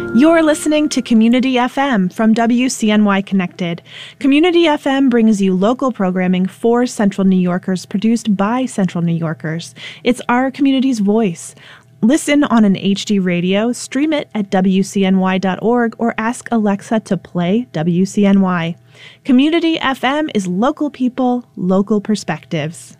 You're listening to Community FM from WCNY Connected. Community FM brings you local programming for Central New Yorkers, produced by Central New Yorkers. It's our community's voice. Listen on an HD radio, stream it at WCNY.org, or ask Alexa to play WCNY. Community FM is local people, local perspectives.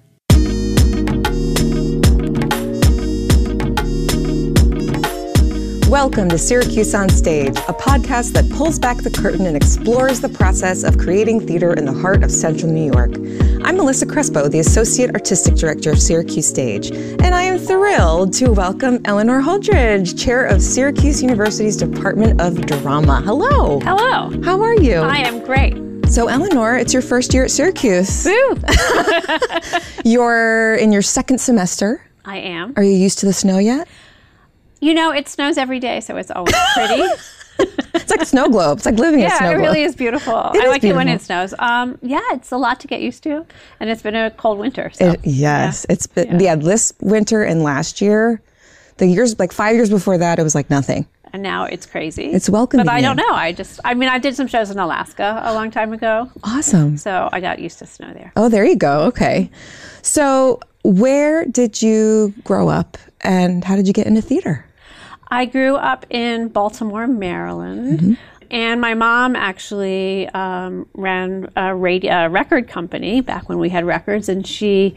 Welcome to Syracuse on Stage, a podcast that pulls back the curtain and explores the process of creating theater in the heart of Central New York. I'm Melissa Crespo, the Associate Artistic Director of Syracuse Stage, and I am thrilled to welcome Eleanor Holdridge, Chair of Syracuse University's Department of Drama. Hello. Hello. How are you? I am great. So, Eleanor, it's your first year at Syracuse. Woo! You're in your second semester. I am. Are you used to the snow yet? You know, it snows every day, so it's always pretty. It's like a snow globe. It's like living in a snow globe. Yeah, it really is beautiful. I like it when it snows. Yeah, it's a lot to get used to, and it's been a cold winter. So. It's been this winter and last year, the years like 5 years before that, it was like nothing. And now it's crazy. It's welcoming. But I don't know. I did some shows in Alaska a long time ago. Awesome. So I got used to snow there. Oh, there you go. Okay. So where did you grow up, and how did you get into theater? I grew up in Baltimore, Maryland. Mm-hmm. And my mom actually ran a record company back when we had records, and she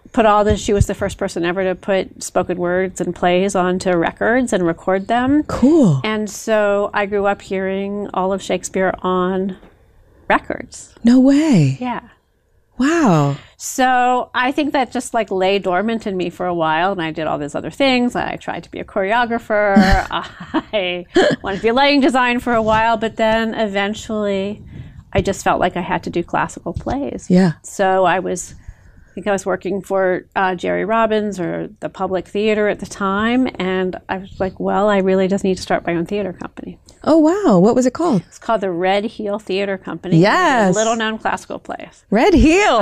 was the first person ever to put spoken words and plays onto records and record them. Cool. And so I grew up hearing all of Shakespeare on records. No way. Yeah. Wow. So I think that just like lay dormant in me for a while, and I did all these other things. I tried to be a choreographer. I wanted to be a lighting design for a while, but then eventually I just felt like I had to do classical plays. Yeah. So I think I was working for Jerry Robbins or the Public Theater at the time, and I was like, well, I really just need to start my own theater company. Oh, wow. What was it called? It's called the Red Heel Theater Company. Yes. Little-known classical plays. Red heels.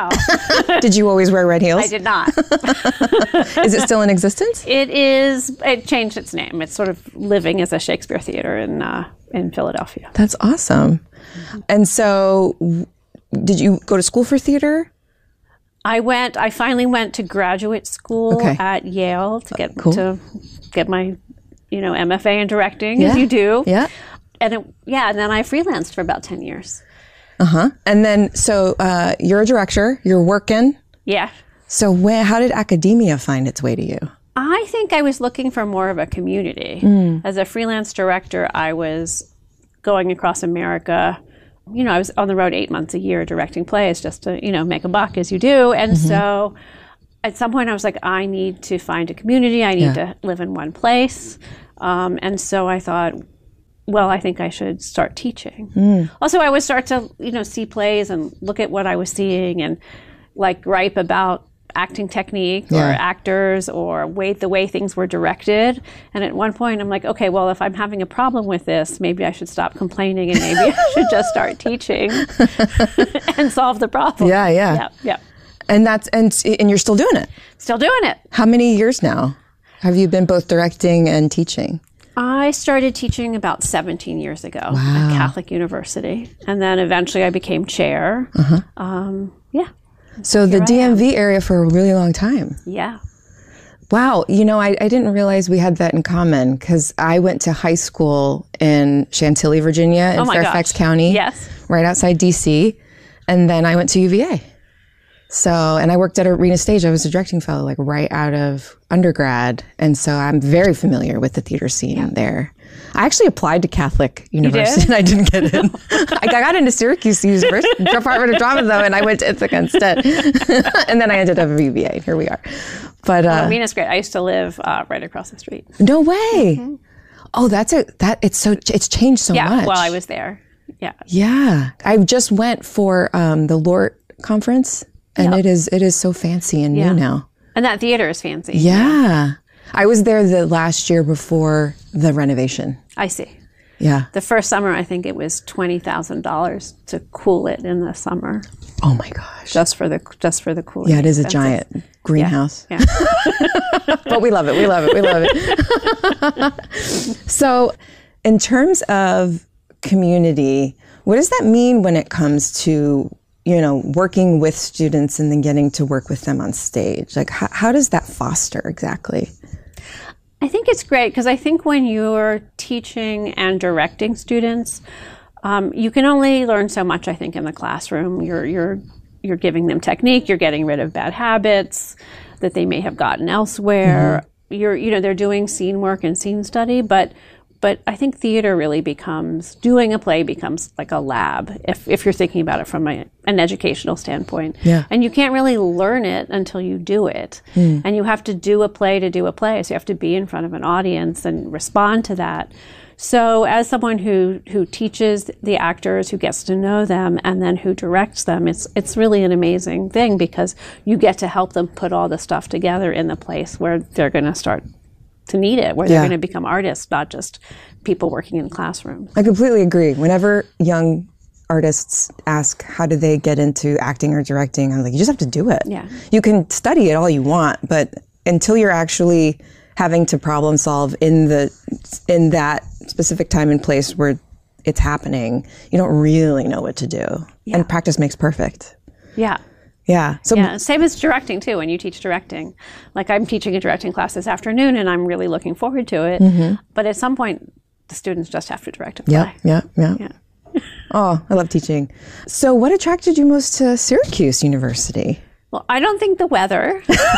I know. Did you always wear red heels? I did not. Is it still in existence? It is. It changed its name. It's sort of living as a Shakespeare theater in Philadelphia. That's awesome. Mm-hmm. And so did you go to school for theater? I finally went to graduate school at Yale to get my, MFA in directing, as you do. Yeah. And then I freelanced for about 10 years. Uh-huh. And then, so you're a director, you're working. Yeah. So how did academia find its way to you? I think I was looking for more of a community. As a freelance director, I was going across America. I was on the road 8 months a year directing plays just to, make a buck, as you do. And so at some point I was like, I need to find a community. I need to live in one place. And so I thought, well, I think I should start teaching. Also, I would start to, see plays and look at what I was seeing and like gripe about acting technique or actors or the way things were directed. And at one point I'm like, okay, well, if I'm having a problem with this, maybe I should stop complaining and maybe I should just start teaching and solve the problem. Yeah. And you're still doing it? Still doing it. How many years now have you been both directing and teaching? I started teaching about 17 years ago at Catholic University. And then eventually I became chair. So the DMV area for a really long time. Yeah. Wow. I didn't realize we had that in common because I went to high school in Chantilly, Virginia, in Fairfax County. Yes. Right outside DC. And then I went to UVA. And I worked at Arena Stage. I was a directing fellow, like right out of undergrad. And so I'm very familiar with the theater scene there. I actually applied to Catholic University and I didn't get in. I got into Syracuse University Department of Drama though, and I went to Ithaca instead. And then I ended up at UVA. Here we are. But Arena's great. I used to live right across the street. No way. Mm-hmm. Oh, it's changed so much. Yeah, while I was there. Yeah. Yeah. I just went for the LORT conference. And it is so fancy and new now. And that theater is fancy. Yeah. I was there the last year before the renovation. I see. Yeah. The first summer, I think it was $20,000 to cool it in the summer. Oh my gosh. Just for the cooling. Yeah, it is a giant greenhouse. Yeah. But we love it. We love it. We love it. So in terms of community, what does that mean when it comes to, working with students and then getting to work with them on stage? Like, how does that foster exactly? I think it's great because I think when you're teaching and directing students, you can only learn so much, I think, in the classroom. You're giving them technique, you're getting rid of bad habits that they may have gotten elsewhere. They're doing scene work and scene study, but I think theater really doing a play becomes like a lab if you're thinking about it from an educational standpoint. Yeah. And you can't really learn it until you do it. And you have to do a play to do a play. So you have to be in front of an audience and respond to that. So as someone who teaches the actors, who gets to know them, and then who directs them, it's really an amazing thing because you get to help them put all the stuff together in the place where they're going to start to need it, where they're going to become artists, not just people working in classrooms. I completely agree. Whenever young artists ask how do they get into acting or directing, I'm like, you just have to do it. Yeah. You can study it all you want, but until you're actually having to problem solve in that specific time and place where it's happening, you don't really know what to do. Yeah. And practice makes perfect. Yeah. Yeah. So Same as directing too. When you teach directing, like I'm teaching a directing class this afternoon, and I'm really looking forward to it. But at some point, the students just have to direct a play. Yeah. Oh, I love teaching. So, what attracted you most to Syracuse University? Well, I don't think the weather.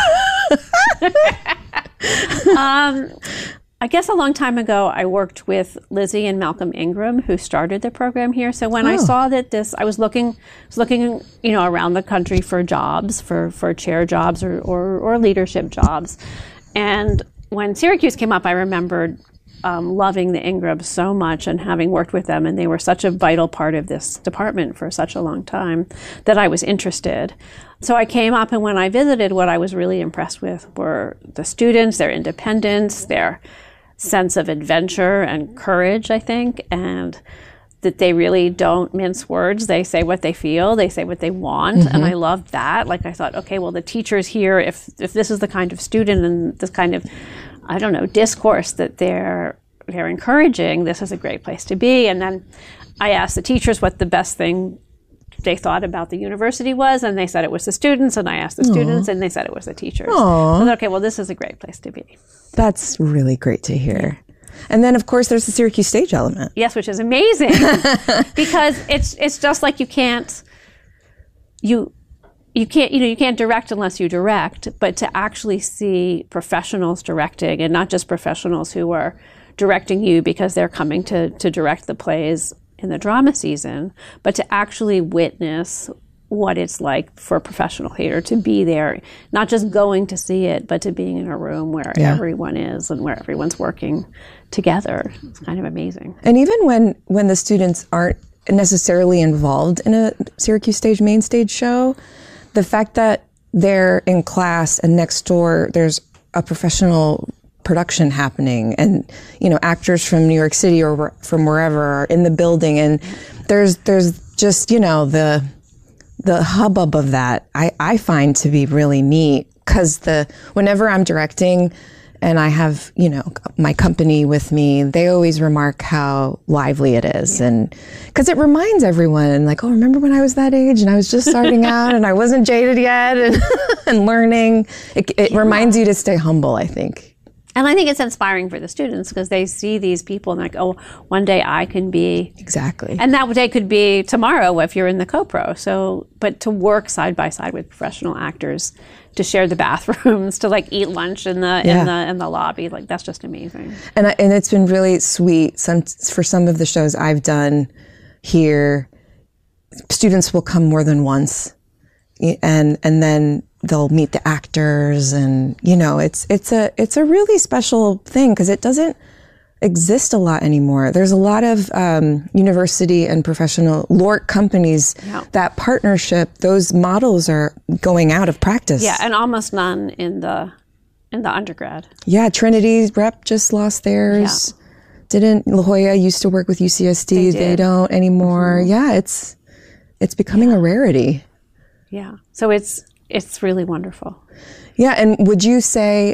I guess a long time ago, I worked with Lizzie and Malcolm Ingram, who started the program here. So when I saw that I was looking, around the country for jobs, for chair jobs or leadership jobs. And when Syracuse came up, I remembered loving the Ingrams so much and having worked with them. And they were such a vital part of this department for such a long time that I was interested. So I came up, and when I visited, what I was really impressed with were the students, their independence, their sense of adventure and courage, I think, and that they really don't mince words. They say what they feel, they say what they want, and I loved that. Like I thought, okay, well, the teachers here, if this is the kind of student and this kind of, discourse that they're encouraging, this is a great place to be. And then I asked the teachers what the best thing they thought about the university was, and they said it was the students, and I asked the students, and they said it was the teachers. So I thought, okay, well, this is a great place to be. That's really great to hear. And then, of course, there's the Syracuse stage element. Yes, which is amazing because it's just like you can't direct unless you direct, but to actually see professionals directing, and not just professionals who are directing you because they're coming to direct the plays in the drama season, but to actually witness what it's like for a professional theater to be there, not just going to see it, but to being in a room where everyone is and where everyone's working together. It's kind of amazing. And even when the students aren't necessarily involved in a Syracuse stage main stage show, the fact that they're in class and next door there's a professional production happening, and actors from New York City or from wherever are in the building, and there's just the hubbub of that I find to be really neat, because whenever I'm directing and I have my company with me, they always remark how lively it is, and because it reminds everyone, like, oh, remember when I was that age and I was just starting out and I wasn't jaded yet and learning. It reminds you to stay humble, I think. And I think it's inspiring for the students because they see these people and like, oh, one day I can be. Exactly. And that day could be tomorrow if you're in the co-pro. So, but to work side by side with professional actors, to share the bathrooms, to like eat lunch in the lobby, like that's just amazing. And it's been really sweet. For some of the shows I've done here, students will come more than once, and then they'll meet the actors, and it's a really special thing because it doesn't exist a lot anymore. There's a lot of university and professional LORC companies. That partnership, those models are going out of practice. Yeah, and almost none in the undergrad. Yeah, Trinity's rep just lost theirs. Yeah. Didn't La Jolla used to work with UCSD? They don't anymore. Yeah, it's becoming a rarity. Yeah, so it's really wonderful. Yeah, and would you say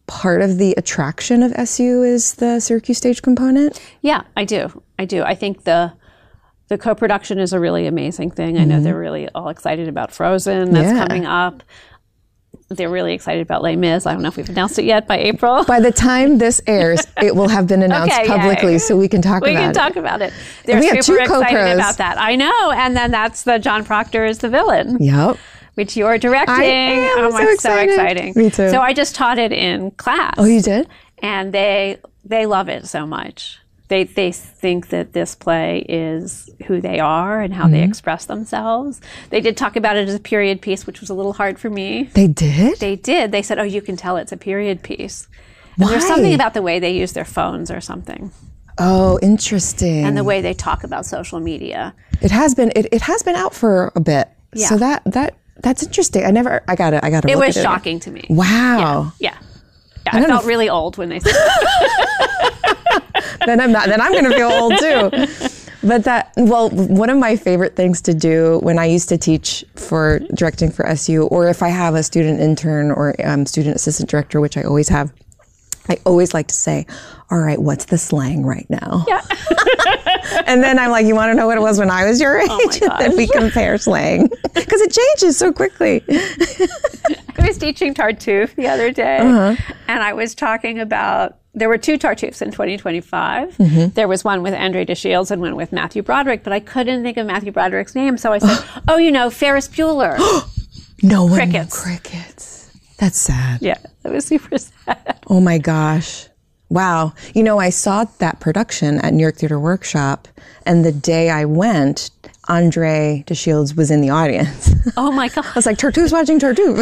part of the attraction of SU is the Syracuse stage component? Yeah, I do. I think the co-production is a really amazing thing. I know they're really all excited about Frozen that's coming up. They're really excited about Les Mis. I don't know if we've announced it yet by April. By the time this airs, it will have been announced publicly, so we can talk about it. We can talk about it. They're super excited about that. I know. And then that's the John Proctor is the villain. Yep. Which you're directing. It's so exciting. Me too. So I just taught it in class. Oh, you did? And they love it so much. They think that this play is who they are and how they express themselves. They did talk about it as a period piece, which was a little hard for me. They did? They did. They said, oh, you can tell it's a period piece. And there's something about the way they use their phones or something. Oh, interesting. And the way they talk about social media. It has been out for a bit. Yeah. So that's interesting. I gotta It was shocking to me. Wow. Yeah. I felt really old when they said that. Then I'm going to feel old too. But one of my favorite things to do when I used to teach for directing for SU, or if I have a student intern or student assistant director, which I always have, I always like to say, all right, what's the slang right now? Yeah. And then I'm like, you want to know what it was when I was your age? Oh my gosh. Then we compare slang because it changes so quickly. I was teaching Tartuffe the other day, and I was talking about, there were 2 Tartuffes in 2025. There was one with Andre de Shields and one with Matthew Broderick, but I couldn't think of Matthew Broderick's name, so I said, Ferris Bueller. No one Crickets. Crickets. That's sad. Yeah, that was super sad. Oh my gosh. Wow. I saw that production at New York Theater Workshop, and the day I went, Andre de Shields was in the audience. Oh my God. I was like, Tartuffe's watching Tartuffe.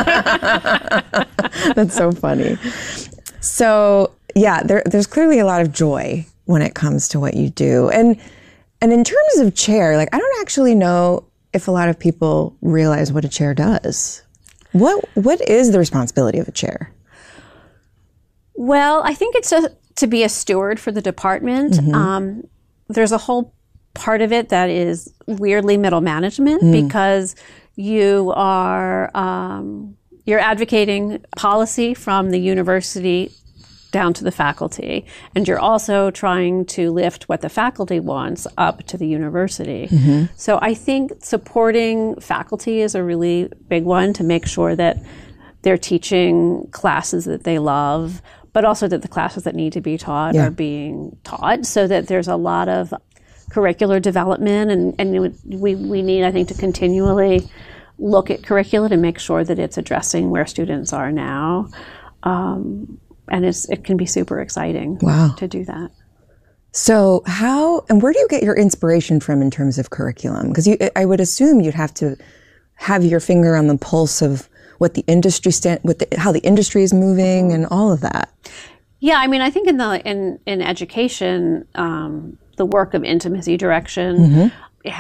That's so funny. So yeah, there's clearly a lot of joy when it comes to what you do. And in terms of chair, I don't actually know if a lot of people realize what a chair does. What is the responsibility of a chair? Well, I think it's to be a steward for the department. There's a whole part of it that is weirdly middle management because you are you're advocating policy from the university down to the faculty, and you're also trying to lift what the faculty wants up to the university. So I think supporting faculty is a really big one, to make sure that they're teaching classes that they love, but also that the classes that need to be taught are being taught, so that there's a lot of curricular development, and we need, I think, to continually look at curricula to make sure that it's addressing where students are now. And it can be super exciting to do that. So how, and where do you get your inspiration from in terms of curriculum? Because I would assume you'd have to have your finger on the pulse of what the industry how the industry is moving and all of that. Yeah, I mean, I think in education, the work of intimacy direction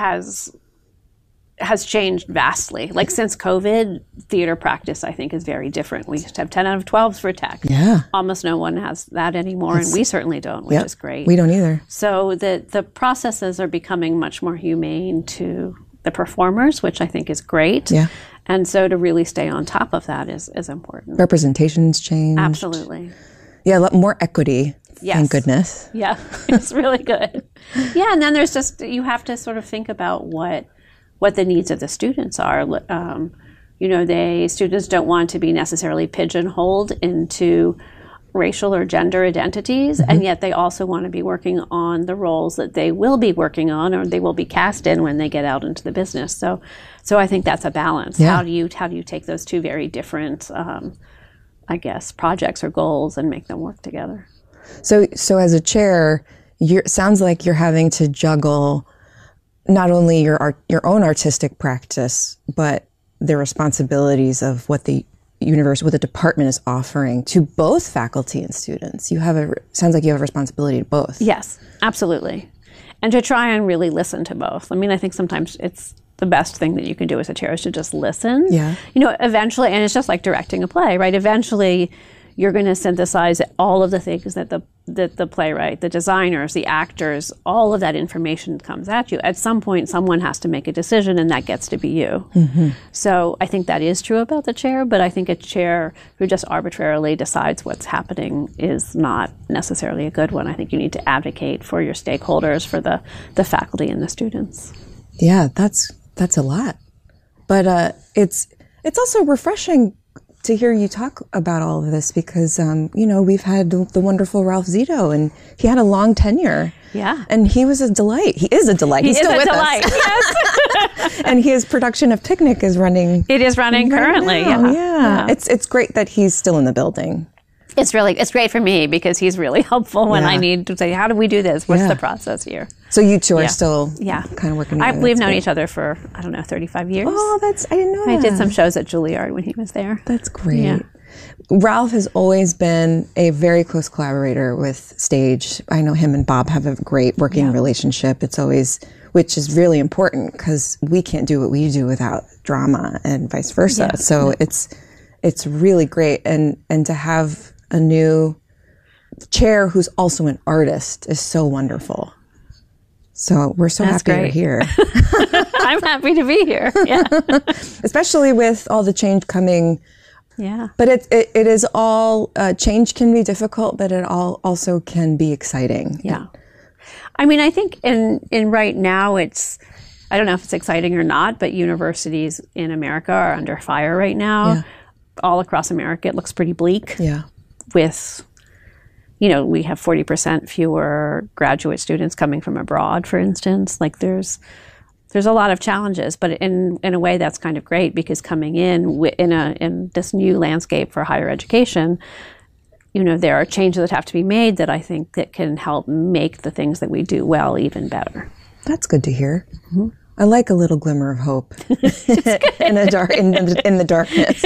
has changed vastly. Since COVID, theater practice, I think, is very different. We used to have 10 out of 12s for tech. Yeah. Almost no one has that anymore, and we certainly don't, which is great. We don't either. So the processes are becoming much more humane to the performers, which I think is great. Yeah. And so to really stay on top of that is important. Representation's changed. Absolutely. Yeah, a lot more equity. Yes. Thank goodness. Yeah, it's really good. Yeah, and then there's just, you have to sort of think about what the needs of the students are. Students don't want to be necessarily pigeonholed into racial or gender identities, and yet they also want to be working on the roles that they will be working on, or they will be cast in when they get out into the business. So I think that's a balance. Yeah. How do you take those two very different, projects or goals and make them work together? So as a chair, sounds like you're having to juggle not only your own artistic practice, but the responsibilities of what the department is offering to both faculty and students. Sounds like you have a responsibility to both. Yes, absolutely. And to try and really listen to both. I mean, I think sometimes it's the best thing that you can do as a chair is to just listen. Yeah. Eventually, and it's just like directing a play, right? Eventually, you're going to synthesize all of the things that the playwright, the designers, the actors, all of that information comes at you. At some point, someone has to make a decision, and that gets to be you. So I think that is true about the chair, but I think a chair who just arbitrarily decides what's happening is not necessarily a good one. I think you need to advocate for your stakeholders, for the faculty and the students. Yeah, that's a lot. But it's also refreshing to hear you talk about all of this because, we've had the wonderful Ralph Zito, and he had a long tenure. Yeah. And he was a delight. He is a delight. He's still with us. Yes. And his production of Picnic is running. It is running currently. Yeah. It's great that he's still in the building. It's great for me because he's really helpful when I need to say, how do we do this? What's the process here? So you two are still kind of working together. We've known each other for, 35 years. Oh, I didn't know that. I did some shows at Juilliard when he was there. That's great. Yeah. Ralph has always been a very close collaborator with stage. I know him and Bob have a great working relationship. Which is really important because we can't do what we do without drama and vice versa. So it's really great. And to have a new chair who's also an artist is so wonderful. So we're so happy you're here. I'm happy to be here. Yeah. Especially with all the change coming. Yeah. But it is all, change can be difficult, but it also can be exciting. Yeah. I mean, I think in right now I don't know if it's exciting or not, but universities in America are under fire right now. Yeah. All across America, it looks pretty bleak. Yeah. With, we have 40% fewer graduate students coming from abroad, for instance. Like there's a lot of challenges, but in a way that's kind of great because coming in this new landscape for higher education, there are changes that have to be made that I think that can help make the things that we do well even better. That's good to hear. Mm-hmm. I like a little glimmer of hope in the darkness.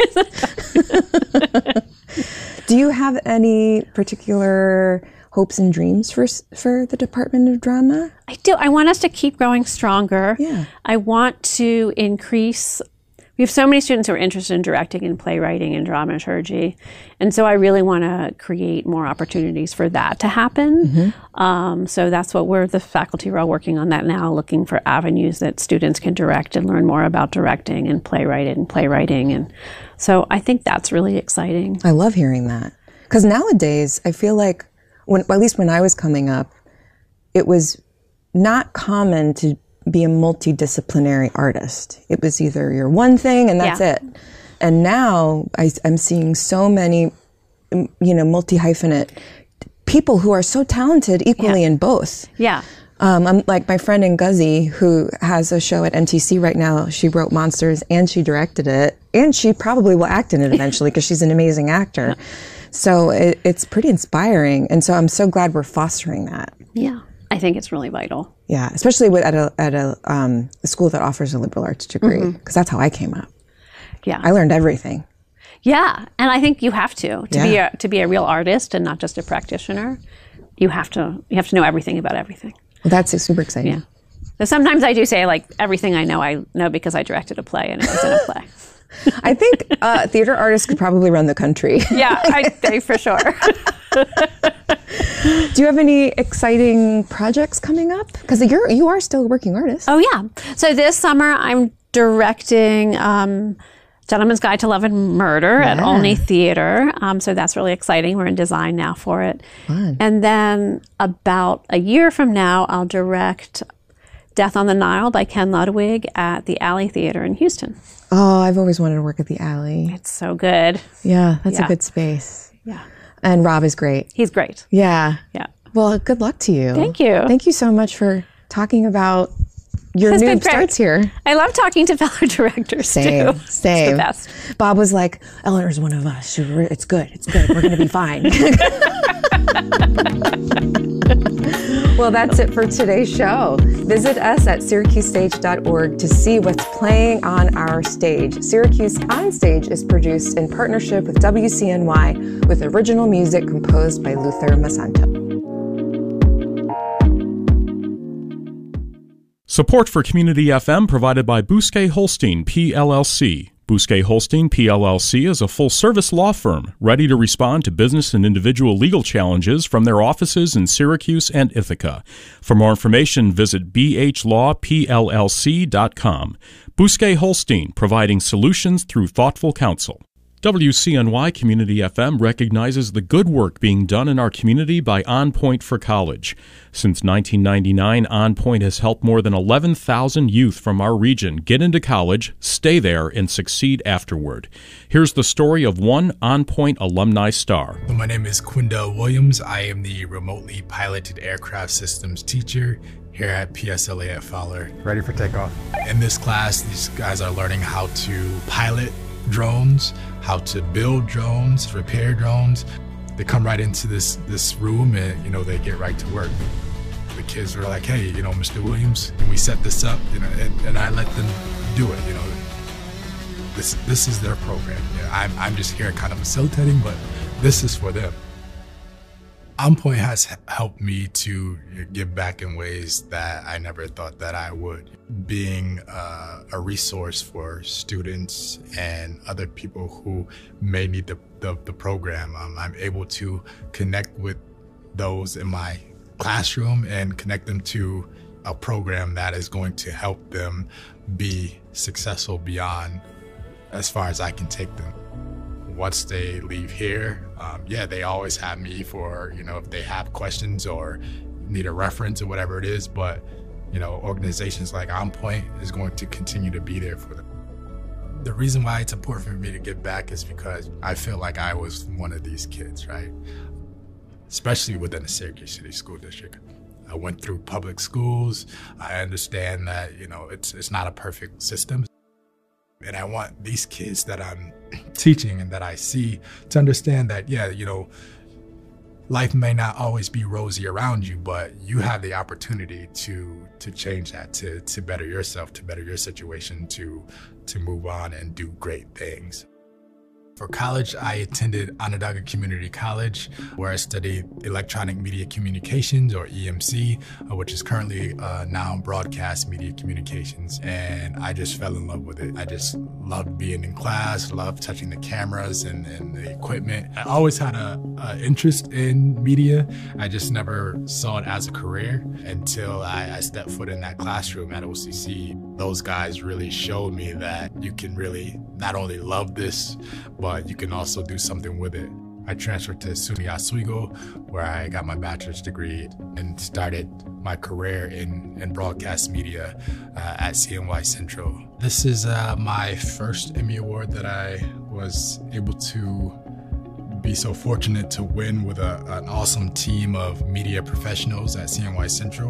Do you have any particular hopes and dreams for the Department of Drama? I do. I want us to keep growing stronger. Yeah. I want to increase. We have so many students who are interested in directing and playwriting and dramaturgy. And so I really want to create more opportunities for that to happen. Mm-hmm. So that's what the faculty are all working on that now, looking for avenues that students can direct and learn more about directing and playwriting. And so I think that's really exciting. I love hearing that. Because nowadays, I feel like, at least when I was coming up, it was not common to be a multidisciplinary artist. It was either you're one thing and that's it. And now I'm seeing so many, multi-hyphenate people who are so talented equally in both. Yeah. I'm like my friend Ngozi, who has a show at MTC right now. She wrote Monsters and she directed it, and she probably will act in it eventually because she's an amazing actor. So it's pretty inspiring. And so I'm so glad we're fostering that. Yeah. I think it's really vital. Yeah, especially at a school that offers a liberal arts degree, because that's how I came up. Yeah, I learned everything. Yeah, and I think you have to be a real artist and not just a practitioner. You have to know everything about everything. Well, that's super exciting. Yeah. So sometimes I do say everything I know because I directed a play and it was in a play. I think theater artists could probably run the country. Yeah, I think for sure. Do you have any exciting projects coming up? Because you are still a working artist. Oh, yeah. So this summer I'm directing Gentleman's Guide to Love and Murder at Olney Theater. So that's really exciting. We're in design now for it. Fun. And then about a year from now, I'll direct Death on the Nile by Ken Ludwig at the Alley Theater in Houston. Oh, I've always wanted to work at the Alley. It's so good. Yeah, that's a good space. Yeah. And Rob is great. He's great. Yeah. Yeah. Well, good luck to you. Thank you. Thank you so much for talking about your new starts here. I love talking to fellow directors Same. too. It's the best. Bob was like, Eleanor's one of us. It's good. We're going to be fine. Well, that's it for today's show. Visit us at SyracuseStage.org to see what's playing on our stage. Syracuse On Stage is produced in partnership with WCNY with original music composed by Luther Masanto. Support for Community FM provided by Bousquet Holstein, PLLC, Bousquet Holstein PLLC is a full-service law firm ready to respond to business and individual legal challenges from their offices in Syracuse and Ithaca. For more information, visit bhlawpllc.com. Bousquet Holstein, providing solutions through thoughtful counsel. WCNY Community FM recognizes the good work being done in our community by On Point for College. Since 1999, On Point has helped more than 11,000 youth from our region get into college, stay there, and succeed afterward. Here's the story of one On Point alumni star. My name is Quindell Williams. I am the remotely piloted aircraft systems teacher here at PSLA at Fowler. Ready for takeoff. In this class, these guys are learning how to pilot drones, how to build drones, repair drones. They come right into this room and, they get right to work. The kids were like, hey, Mr. Williams, can we set this up? And I let them do it, This is their program. I'm just here kind of facilitating, but this is for them. On Point has helped me to give back in ways that I never thought that I would. Being a resource for students and other people who may need the program, I'm able to connect with those in my classroom and connect them to a program that is going to help them be successful beyond as far as I can take them. Once they leave here, they always have me for, if they have questions or need a reference or whatever it is. But, organizations like On Point is going to continue to be there for them. The reason why it's important for me to give back is because I feel like I was one of these kids, right? Especially within the Syracuse City School District. I went through public schools. I understand that, it's not a perfect system. And I want these kids that I'm teaching and that I see to understand that, life may not always be rosy around you, but you have the opportunity to change that, to better yourself, to better your situation, to move on and do great things. For college, I attended Onondaga Community College, where I studied electronic media communications, or EMC, which is currently now broadcast media communications. And I just fell in love with it. I just loved being in class, loved touching the cameras and the equipment. I always had an interest in media. I just never saw it as a career until I stepped foot in that classroom at OCC. Those guys really showed me that you can really not only love this, but you can also do something with it. I transferred to SUNY Oswego, where I got my bachelor's degree and started my career in broadcast media at CNY Central. This is my first Emmy Award that I was able to be so fortunate to win with an awesome team of media professionals at CNY Central.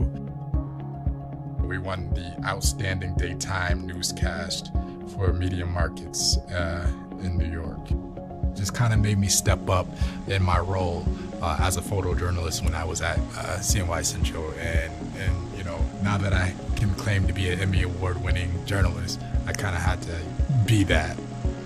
We won the Outstanding Daytime Newscast for Media Markets in New York. Just kind of made me step up in my role as a photojournalist when I was at CNY Central. And now that I can claim to be an Emmy Award-winning journalist, I kind of had to be that.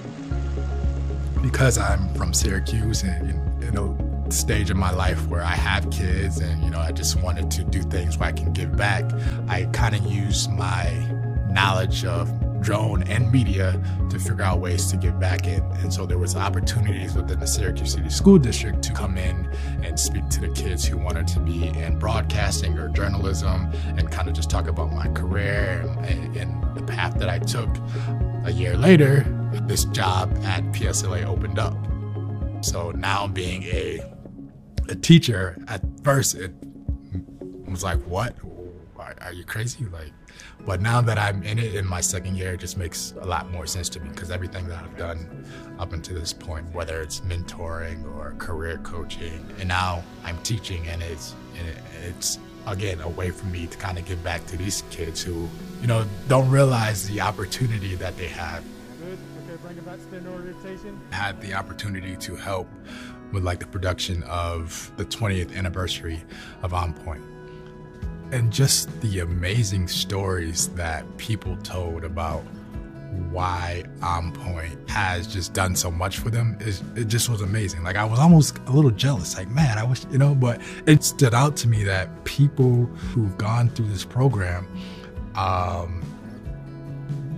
Because I'm from Syracuse and, stage of my life where I have kids and, I just wanted to do things where I can give back, I kind of used my knowledge of drone and media to figure out ways to give back in. And so there was opportunities within the Syracuse City School District to come in and speak to the kids who wanted to be in broadcasting or journalism and kind of just talk about my career and the path that I took. A year later, this job at PSLA opened up. So now being a teacher, at first it was like, what? Are you crazy? But now that I'm in it in my second year, it just makes a lot more sense to me because everything that I've done up until this point, whether it's mentoring or career coaching, and now I'm teaching, and it's again a way for me to kind of give back to these kids who, don't realize the opportunity that they have. Good. Okay, bring it back, stand orientation. I had the opportunity to help with the production of the 20th anniversary of On Point. And just the amazing stories that people told about why On Point has just done so much for them, it just was amazing. I was almost a little jealous, man, I wish, but it stood out to me that people who've gone through this program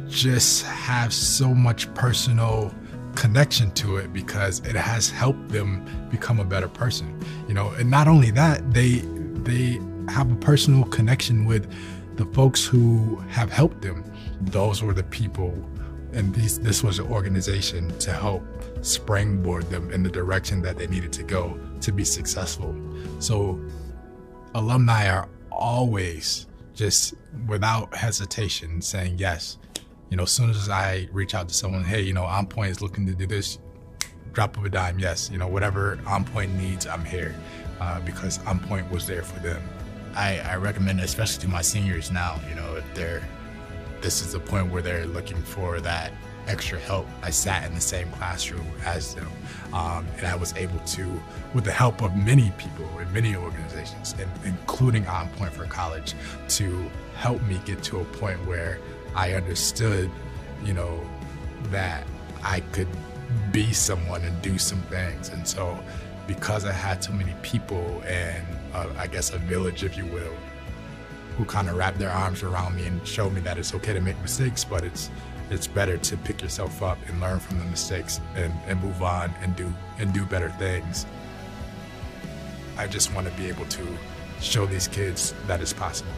just have so much personal connection to it because it has helped them become a better person, you know. And not only that, they have a personal connection with the folks who have helped them. Those were the people, and this was an organization to help springboard them in the direction that they needed to go to be successful. So alumni are always just without hesitation saying yes. You know, as soon as I reach out to someone, hey, you know, On Point is looking to do this, drop of a dime, yes. You know, whatever On Point needs, I'm here because On Point was there for them. I recommend, especially to my seniors now, you know, if this is the point where they're looking for that extra help. I sat in the same classroom as them, and I was able to, with the help of many people in many organizations, including On Point for College, to help me get to a point where I understood, you know, that I could be someone and do some things. And so because I had so many people and I guess a village, if you will, who kind of wrapped their arms around me and showed me that it's okay to make mistakes, but it's better to pick yourself up and learn from the mistakes and move on and do better things. I just want to be able to show these kids that it's possible.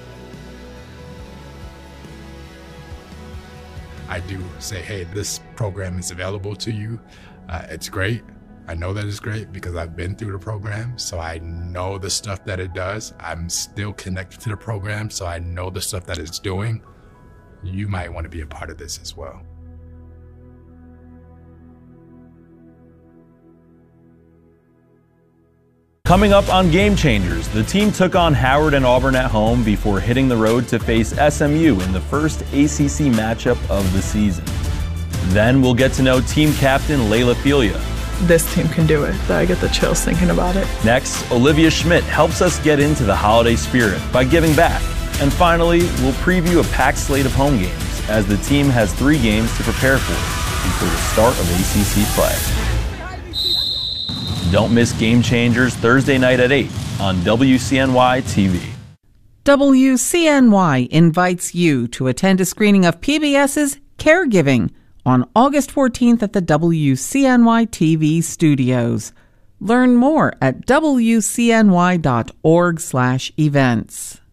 I do say, hey, this program is available to you. It's great. I know that it's great because I've been through the program, so I know the stuff that it does. I'm still connected to the program, so I know the stuff that it's doing. You might want to be a part of this as well. Coming up on Game Changers, the team took on Howard and Auburn at home before hitting the road to face SMU in the first ACC matchup of the season. Then we'll get to know team captain Layla Filia. This team can do it. I get the chills thinking about it. Next, Olivia Schmidt helps us get into the holiday spirit by giving back. And finally, we'll preview a packed slate of home games as the team has 3 games to prepare for before the start of ACC play. Don't miss Game Changers Thursday night at 8 on WCNY TV. WCNY invites you to attend a screening of PBS's Caregiving on August 14th at the WCNY TV studios. Learn more at WCNY.org/events.